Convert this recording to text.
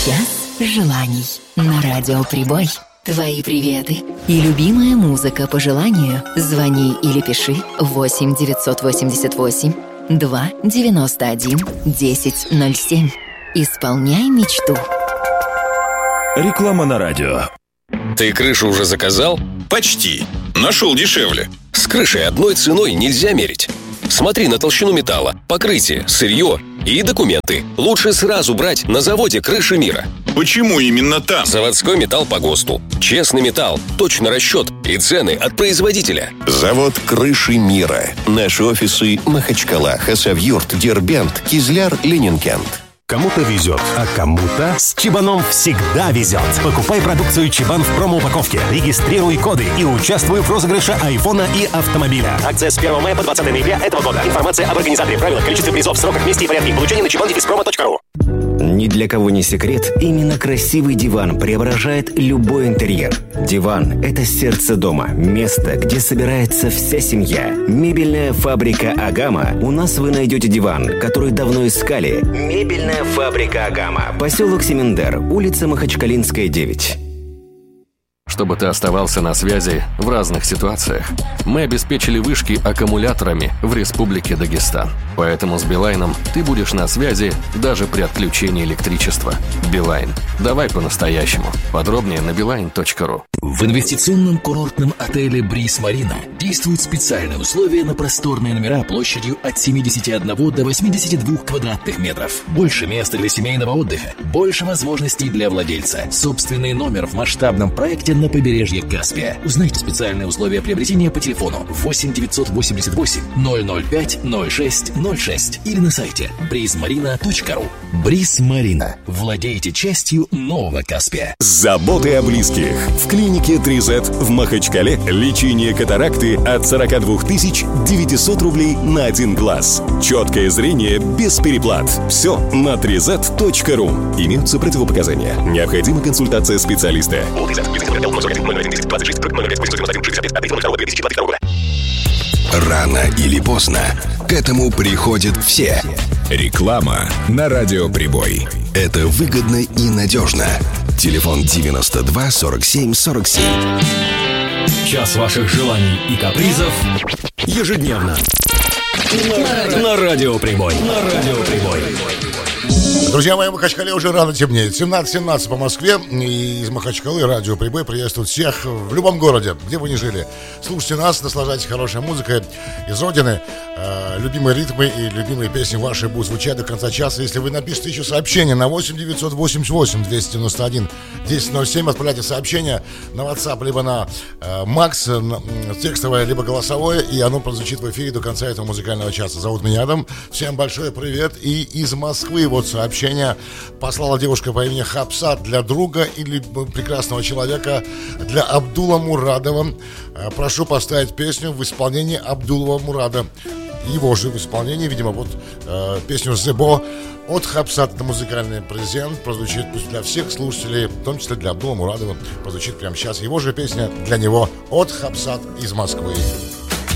Час желаний на радио Прибой. Твои приветы и любимая музыка по желанию. Звони или пиши 8 988 2 91 1007. Исполняй мечту. Реклама на радио. Ты крышу уже заказал? Почти. Нашел дешевле. С крышей одной ценой нельзя мерить. Смотри на толщину металла, покрытие, сырье и документы. Лучше сразу брать на заводе «Крыши мира». Почему именно там? Заводской металл по ГОСТу. Честный металл, точный расчет и цены от производителя. Завод «Крыши мира». Наши офисы: Махачкала, Хасавюрт, Дербент, Кизляр, Ленинкент. Кому-то везет, а кому-то с Чебаном всегда везет. Покупай продукцию Чебан в промо-упаковке, регистрируй коды и участвуй в розыгрыше айфона и автомобиля. Акция с 1 мая по 20 ноября этого года. Информация об организаторе, правилах, количестве призов, сроках, месте и порядке получения на чебан-promo.ru. Ни для кого не секрет, именно красивый диван преображает любой интерьер. Диван – это сердце дома, место, где собирается вся семья. Мебельная фабрика «Агама». У нас вы найдете диван, который давно искали. Мебельная фабрика «Агама». Поселок Семендер, улица Махачкалинская, 9. Чтобы ты оставался на связи в разных ситуациях, мы обеспечили вышки аккумуляторами в Республике Дагестан. Поэтому с Билайном ты будешь на связи даже при отключении электричества. Билайн. Давай по-настоящему. Подробнее на beeline.ru. В инвестиционном курортном отеле «Бриз Марина» действуют специальные условия на просторные номера площадью от 71 до 82 квадратных метров. Больше места для семейного отдыха, больше возможностей для владельца. Собственный номер в масштабном проекте на побережье Каспия. Узнайте специальные условия приобретения по телефону 8 988 005 06 06 или на сайте brizmarina.ru. «Бриз Марина». Владейте частью нового Каспия. Заботы о близких. В клинике 3Z в Махачкале лечение катаракты от 42 900 рублей на один глаз. Четкое зрение без переплат. Все на 3z.ru. Имеются противопоказания. Необходима консультация специалиста. Рано или поздно к этому приходят все. Реклама на радио Прибой. Это выгодно и надежно. Телефон 92 47 47. Час ваших желаний и капризов ежедневно. На радио Прибой. На радио Прибой. Друзья мои, в Махачкале уже рано темнеет. 17:17 по Москве. И из Махачкалы радио Прибой приветствует всех в любом городе, где вы ни жили. Слушайте нас, наслаждайтесь хорошей музыкой из Родины. Любимые ритмы и любимые песни ваши будут звучать до конца часа. Если вы напишите еще сообщение на 8 988 291 1007, отправляйте сообщение на WhatsApp, либо на Макс, текстовое, либо голосовое, и оно прозвучит в эфире до конца этого музыкального часа. Зовут меня Адам. Всем большой привет. И из Москвы вот сообщение послала девушка по имени Хапсат для друга или прекрасного человека, для Абдула Мурадова. Прошу поставить песню в исполнении Абдулова Мурада. Его же в исполнении, видимо, вот песню «Зебо» от Хапсат. Это музыкальный презент, прозвучит для всех слушателей, в том числе для Абдула Мурадова. Прозвучит прямо сейчас его же песня для него от Хапсат из Москвы.